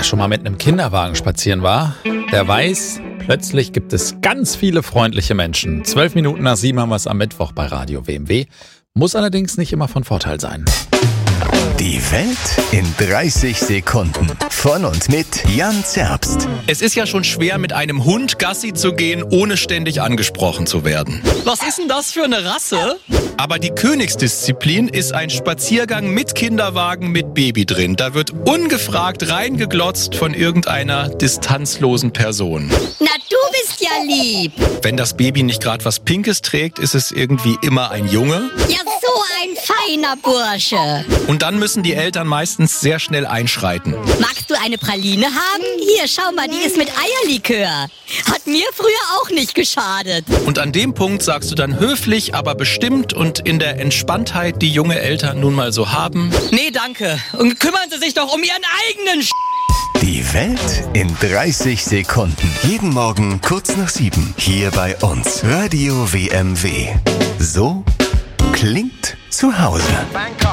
schon mal mit einem Kinderwagen spazieren war, der weiß, plötzlich gibt es ganz viele freundliche Menschen. 7:12 haben wir es am Mittwoch bei Radio WMW. Muss allerdings nicht immer von Vorteil sein. Die Welt in 30 Sekunden. Von und mit Jan Zerbst. Es ist ja schon schwer, mit einem Hund Gassi zu gehen, ohne ständig angesprochen zu werden. Was ist denn das für eine Rasse? Aber die Königsdisziplin ist ein Spaziergang mit Kinderwagen mit Baby drin. Da wird ungefragt reingeglotzt von irgendeiner distanzlosen Person. Na, du bist ja lieb. Wenn das Baby nicht gerade was Pinkes trägt, ist es irgendwie immer ein Junge. Ja, so ein feiner Bursche. Und dann müssen die Eltern meistens sehr schnell einschreiten. Magst du eine Praline haben? Hier, schau mal, die ist mit Eierlikör. Hat mir früher auch nicht geschadet. Und an dem Punkt sagst du dann höflich, aber bestimmt und in der Entspanntheit, die junge Eltern nun mal so haben: Nee, danke. Und kümmern Sie sich doch um Ihren eigenen Die Welt in 30 Sekunden. Jeden Morgen kurz nach 7. Hier bei uns. Radio WMW. So klingt zu Hause.